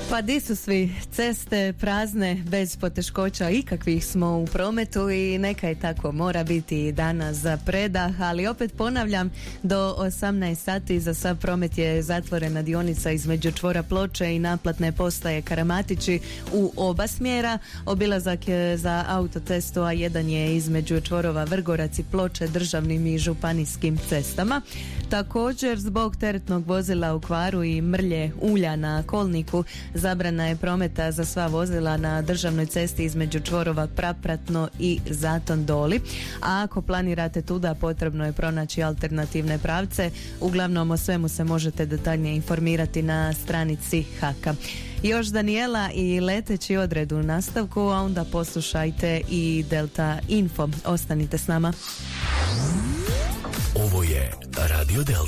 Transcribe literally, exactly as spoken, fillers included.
Pa di su svi? Ceste prazne, bez poteškoća ikakvih smo u prometu i neka je tako, mora biti danas za predah, ali opet ponavljam, do osamnaest sati za sav promet je zatvorena dionica između čvora Ploče i naplatne postaje Karamatići u oba smjera. Obilazak je za autocestu A jedan je između čvorova Vrgorac i Ploče državnim i županijskim cestama. Također, zbog teretnog vozila u kvaru i mrlje ulja na kolniku, zabrana je prometa za sva vozila na državnoj cesti između čvorova Prapratno i Zaton Doli. A ako planirate tuda, potrebno je pronaći alternativne pravce. Uglavnom, o svemu se možete detaljnije informirati na stranici Haka. Još Daniela i leteći odred u nastavku, a onda poslušajte i Delta Info. Ostanite s nama. Ovo je Radio Delta.